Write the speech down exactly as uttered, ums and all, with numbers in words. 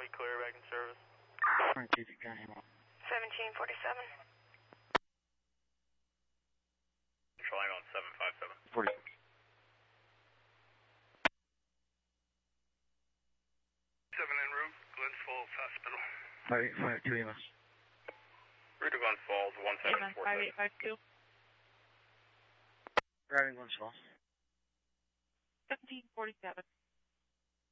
we clear back in service. seventeen forty-seven. Control line on seven five seven. forty. seven en route, Glens Falls Hospital. five eight five two E M S. Route to Glens Falls, one seven four seven. five eight five two. Driving Glens Falls. seventeen forty-seven.